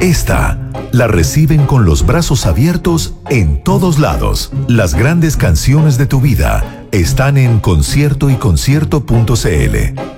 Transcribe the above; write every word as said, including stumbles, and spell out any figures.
esta la reciben con los brazos abiertos en todos lados. Las grandes canciones de tu vida están en concierto y concierto punto c l.